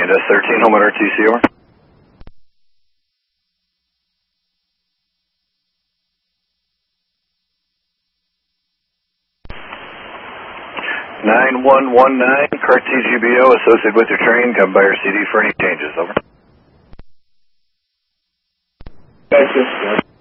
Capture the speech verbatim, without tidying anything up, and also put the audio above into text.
Candace thirteen, home at R T C, over. nine one one nine, C A R T G B O, associated with your train, come by your C D for any changes, over. Thank you.